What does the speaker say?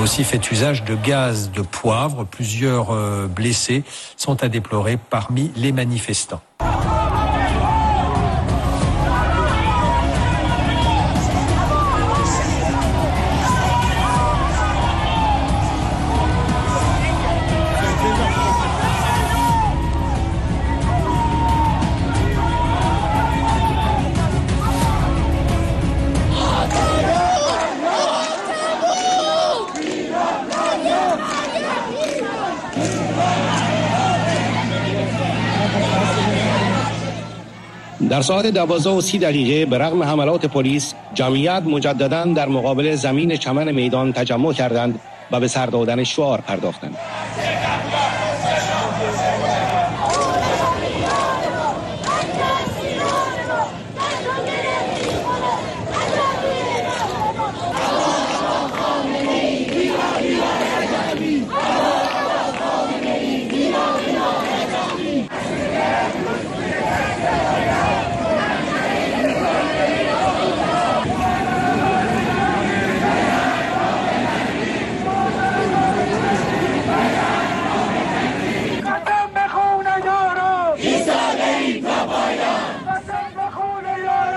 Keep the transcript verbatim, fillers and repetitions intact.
aussi fait usage de gaz de poivre. Plusieurs euh, blessés sont à déplorer parmi les manifestants. در ساعت دوازده و سی دقیقه به رغم حملات پلیس، جمعیت مجدداً در مقابل زمین چمن میدان تجمع کردند و به سر دادن شعار پرداختند.